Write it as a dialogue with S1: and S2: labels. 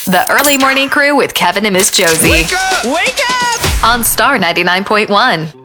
S1: The Early Morning Crew with Kevin and Miss Josie
S2: Wake up! Wake up!
S1: on Star 99.1.